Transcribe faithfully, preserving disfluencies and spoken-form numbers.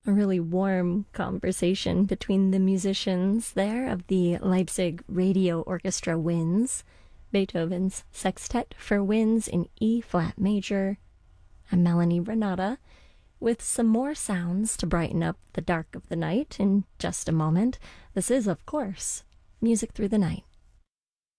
A really warm conversation between the musicians there of the Leipzig Radio Orchestra Winds, Beethoven's Sextet for Winds in E flat major. I'm Melanie Renata with some more sounds to brighten up the dark of the night in just a moment. This is, of course, Music Through the Night.